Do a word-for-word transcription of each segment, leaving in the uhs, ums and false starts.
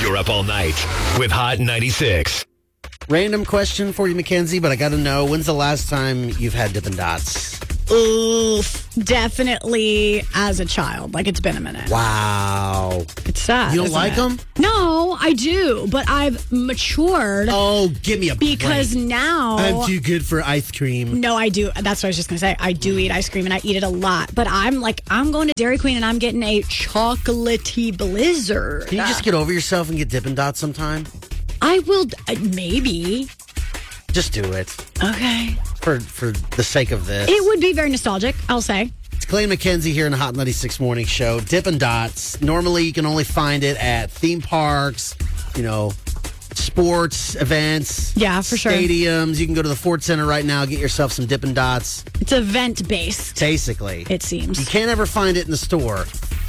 You're up all night with Hot ninety-six. Random question for you, Mackenzie, but I got to know, when's the last time you've had Dippin' Dots? Oof, definitely as a child. Like, it's been a minute. Wow. It's sad. You don't isn't like it? them? No, I do, but I've matured. Oh, give me a Because break. now... I'm too good for ice cream. No, I do. That's what I was just going to say. I do eat ice cream, and I eat it a lot. But I'm like, I'm going to Dairy Queen, and I'm getting a chocolatey blizzard. Can you just get over yourself and get Dippin' Dots sometime? I will... Uh, maybe. Just do it. Okay. For for the sake of this. It would be very nostalgic, I'll say. It's Clay and Mackenzie here in the Hot ninety-six Morning Show. Dippin' Dots. Normally, you can only find it at theme parks, you know, sports events. Yeah, for sure. Stadiums. You can go to the Ford Center right now, get yourself some Dippin' Dots. It's event-based. Basically. It seems. You can't ever find it in the store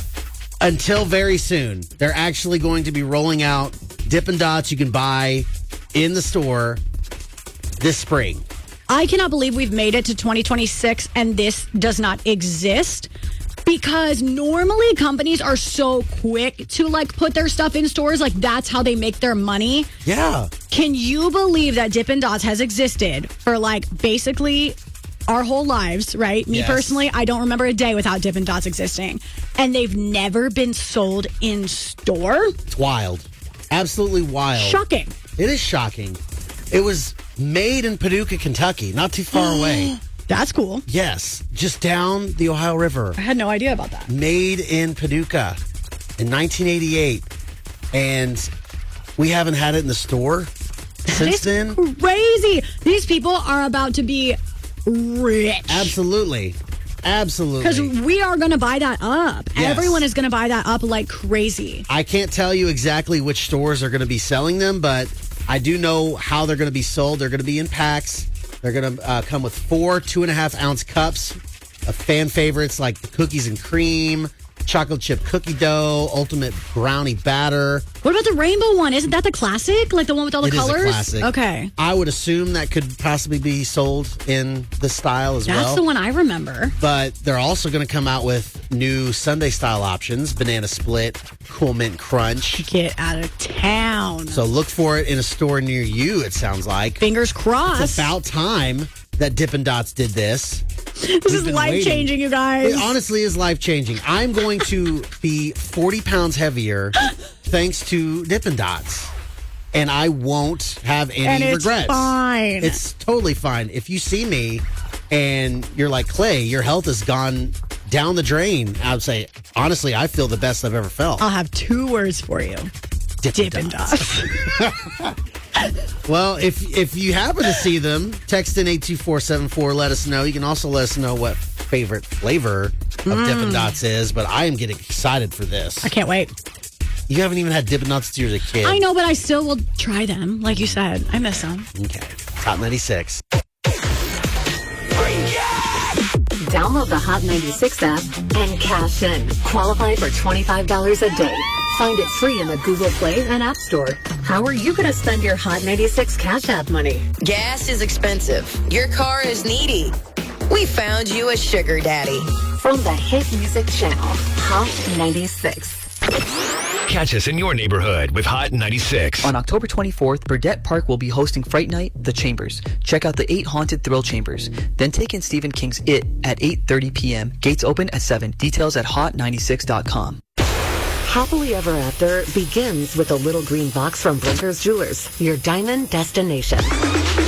until very soon. They're actually going to be rolling out Dippin' Dots you can buy in the store this spring. I cannot believe we've made it to twenty twenty-six and this does not exist, because normally companies are so quick to like put their stuff in stores. Like, that's how they make their money. Yeah. Can you believe that Dippin' Dots has existed for like basically our whole lives, right? Me Yes. personally, I don't remember a day without Dippin' Dots existing. And they've never been sold in store? It's wild. Absolutely wild. Shocking. It is shocking. It was made in Paducah, Kentucky, not too far away. That's cool. Yes, just down the Ohio River. I had no idea about that. Made in Paducah in nineteen eighty-eight. And we haven't had it in the store since It's then. crazy. These people are about to be rich. Absolutely. Absolutely. Because we are going to buy that up. Yes. Everyone is going to buy that up like crazy. I can't tell you exactly which stores are going to be selling them, but I do know how they're going to be sold. They're going to be in packs. They're going to uh, come with four two and a half ounce cups of fan favorites like the cookies and cream, chocolate chip cookie dough, ultimate brownie batter. What about the rainbow one? Isn't that the classic? Like the one with all the It is a colors? classic. Okay. I would assume that could possibly be sold in this style as That's well. the one I remember. But they're also going to come out with new Sunday style options, banana split, cool mint crunch. Get out of town. So look for it in a store near you, it sounds like. Fingers crossed. It's about time that Dippin' Dots did this. This is been life-changing, you guys. It honestly is life-changing. I'm going to be forty pounds heavier thanks to Dippin' Dots. And I won't have any And it's regrets. fine. It's totally fine. If you see me and you're like, Clay, your health has gone down the drain, I would say, honestly, I feel the best I've ever felt. I'll have two words for you. Dippin' Dippin' Dots. Dots. Well, if if you happen to see them, text in eight two four seven four. Let us know. You can also let us know what favorite flavor of Dippin' Dots is. But I am getting excited for this. I can't wait. You haven't even had Dippin' Dots since you were a kid. I know, but I still will try them. Like you said, I miss them. Okay. Hot ninety-six. Download the Hot ninety-six app and cash in. Qualify for twenty-five dollars a day. Find it free in the Google Play and App Store. How are you going to spend your Hot ninety-six Cash App money? Gas is expensive. Your car is needy. We found you a sugar daddy. From the hit music channel, Hot ninety-six. Catch us in your neighborhood with Hot ninety-six. On October twenty-fourth, Burdett Park will be hosting Fright Night, The Chambers. Check out the eight haunted thrill chambers. Then take in Stephen King's It at eight thirty p.m. Gates open at seven. Details at hot ninety-six dot com. Happily Ever After begins with a little green box from Blinker's Jewelers, your diamond destination.